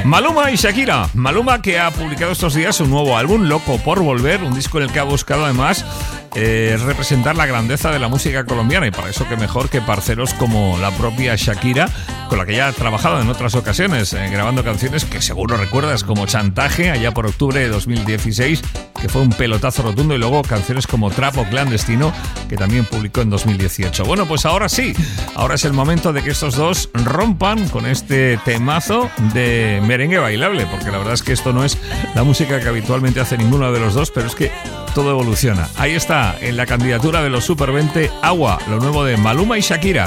Maluma y Shakira. Maluma, que ha publicado estos días un nuevo álbum, Loco por Volver, un disco en el que ha buscado además representar la grandeza de la música colombiana, y para eso que mejor que parceros como la propia Shakira, con la que ya ha trabajado en otras ocasiones, grabando canciones que seguro recuerdas, como Chantaje, allá por octubre de 2016, que fue un pelotazo rotundo, y luego canciones como Trap o Clandestino, que también publicó en 2018. Bueno, pues ahora sí, ahora es el momento de que estos dos rompan con este temazo de merengue bailable, porque la verdad es que esto no es la música que habitualmente hace ninguno de los dos, pero es que todo evoluciona. Ahí está, en la candidatura de los Super 20, Agua, lo nuevo de Maluma y Shakira.